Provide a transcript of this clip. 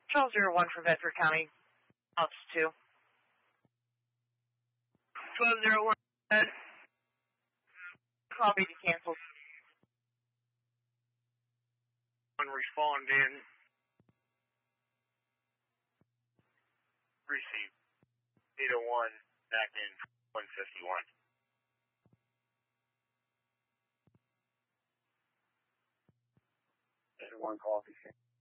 Charles 01 for Bedford County. Ops 2. 1201. Copy to cancel. Respond in. Receive. 801 back in 151. One coffee.